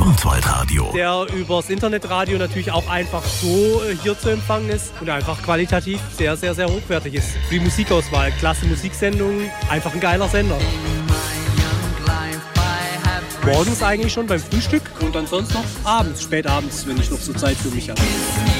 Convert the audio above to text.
Schwarzwaldradio. Der übers Internetradio natürlich auch einfach so hier zu empfangen ist und einfach qualitativ sehr, sehr, sehr hochwertig ist. Die Musikauswahl, klasse Musiksendungen, einfach ein geiler Sender. Morgens eigentlich schon beim Frühstück und dann sonst noch abends, spät abends, wenn ich noch so Zeit für mich habe.